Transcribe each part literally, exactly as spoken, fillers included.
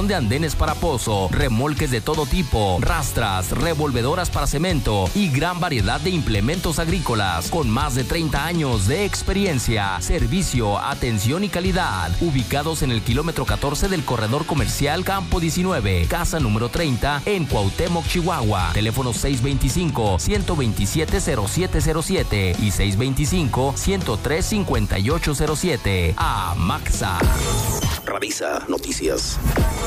de andenes para pozo, remolques de todo tipo, rastras, revolvedoras para cemento y gran variedad de implementos agrícolas con más de treinta años de experiencia, servicio, atención y calidad. Ubicados en el kilómetro catorce del corredor comercial Campo diecinueve, casa número treinta en Cuauhtémoc, Chihuahua. Teléfono seis veinticinco, ciento veintisiete, cero siete cero siete y seis veinticinco, ciento tres, cincuenta y ocho cero siete. Amaxa. Radisa Noticias.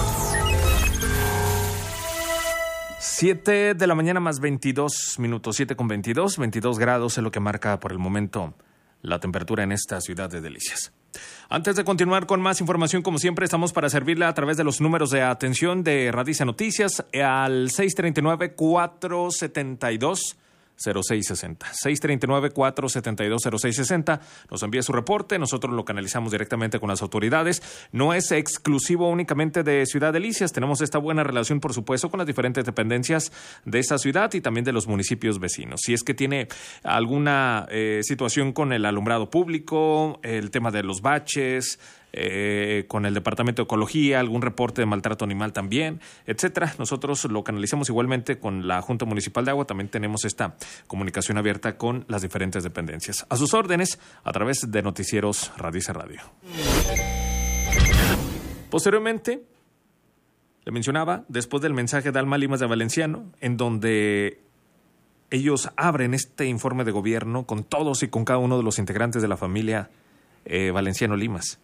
siete de la mañana más veintidós minutos, siete con veintidós, veintidós grados es lo que marca por el momento la temperatura en esta ciudad de Delicias. Antes de continuar con más información, como siempre, estamos para servirle a través de los números de atención de Radisa Noticias al seis treinta y nueve, cuatrocientos setenta y dos, cero seis sesenta. seis treinta y nueve, cuatrocientos setenta y dos, cero seis sesenta. Nos envía su reporte, nosotros lo canalizamos directamente con las autoridades. No es exclusivo únicamente de Ciudad Delicias, tenemos esta buena relación, por supuesto, con las diferentes dependencias de esta ciudad y también de los municipios vecinos. Si es que tiene alguna eh, situación con el alumbrado público, el tema de los baches, Eh, con el Departamento de Ecología, algún reporte de maltrato animal también, etcétera. Nosotros lo canalizamos igualmente con la Junta Municipal de Agua, también tenemos esta comunicación abierta con las diferentes dependencias. A sus órdenes, a través de Noticieros Radisa Radio. Posteriormente, le mencionaba, después del mensaje de Alma Limas de Valenciano, en donde ellos abren este informe de gobierno con todos y con cada uno de los integrantes de la familia eh, Valenciano Limas.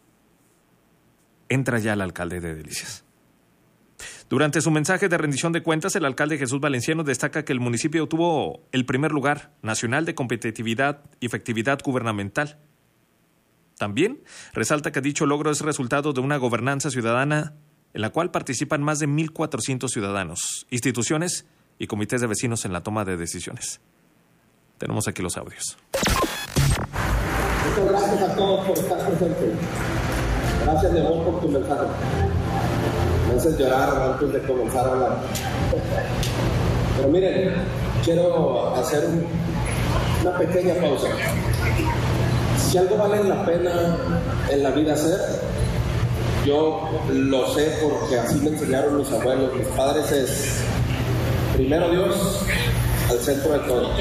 Entra ya el alcalde de Delicias. Durante su mensaje de rendición de cuentas, el alcalde Jesús Valenciano destaca que el municipio obtuvo el primer lugar nacional de competitividad y efectividad gubernamental. También resalta que dicho logro es resultado de una gobernanza ciudadana en la cual participan más de mil cuatrocientos ciudadanos, instituciones y comités de vecinos en la toma de decisiones. Tenemos aquí los audios. Muchas gracias a todos por estar presentes. Gracias, de amor, por tu mensaje. Me haces llorar antes de comenzar a hablar. Pero miren, quiero hacer un, una pequeña pausa. Si algo vale la pena en la vida hacer, yo lo sé porque así me enseñaron mis abuelos, mis padres, es primero Dios al centro de todo.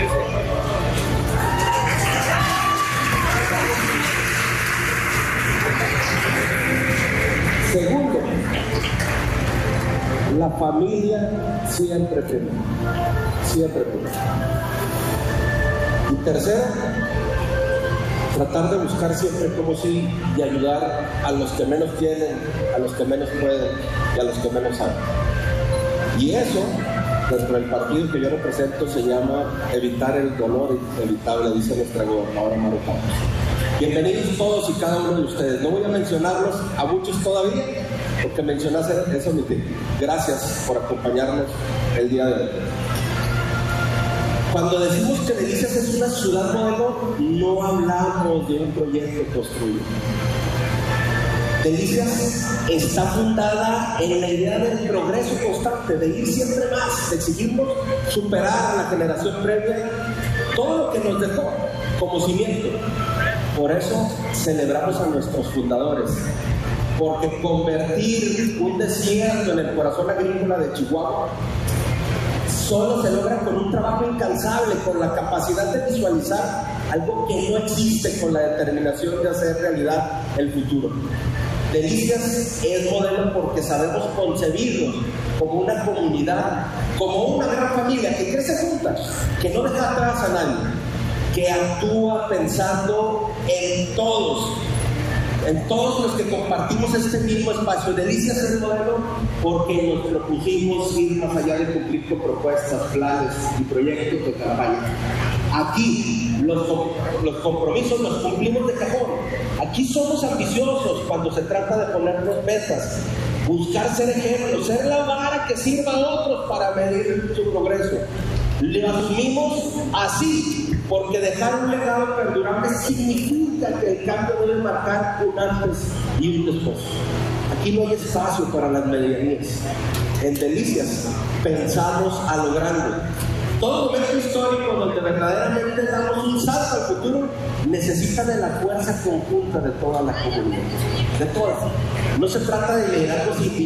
Segundo, la familia siempre primero, siempre primero. Y tercero, tratar de buscar siempre cómo sí y ayudar a los que menos tienen, a los que menos pueden y a los que menos saben. Y eso, dentro del partido que yo represento, se llama evitar el dolor inevitable, dice nuestra gobernadora Maru Campos. Bienvenidos todos y cada uno de ustedes. No voy a mencionarlos a muchos todavía, porque mencionar es omitir. Gracias por acompañarnos el día de hoy. Cuando decimos que Delicias es una ciudad modelo, no hablamos de un proyecto construido. Delicias está fundada en la idea del progreso constante, de ir siempre más, de exigirnos superar a la generación previa todo lo que nos dejó como cimiento. Por eso celebramos a nuestros fundadores, porque convertir un desierto en el corazón agrícola de Chihuahua solo se logra con un trabajo incansable, con la capacidad de visualizar algo que no existe, con la determinación de hacer realidad el futuro. Delicias es modelo porque sabemos concebirnos como una comunidad, como una gran familia que crece juntas, que no deja atrás a nadie, que actúa pensando en todos, en todos los que compartimos este mismo espacio. Delicias es el modelo porque nos propusimos ir más allá de cumplir con propuestas, planes y proyectos de campaña. Aquí los, los compromisos los cumplimos de cajón. Aquí somos ambiciosos cuando se trata de ponernos metas, buscar ser ejemplos, ser la vara que sirva a otros para medir su progreso. Le asumimos así, porque dejar un legado perdurable significa que el cambio debe marcar un antes y un después. Aquí no hay espacio para las medianías. En Delicias pensamos a lo grande. Todo momento histórico donde verdaderamente damos un salto al futuro necesita de la fuerza conjunta de toda la comunidad, de todas. No se trata de liderazgos individuales.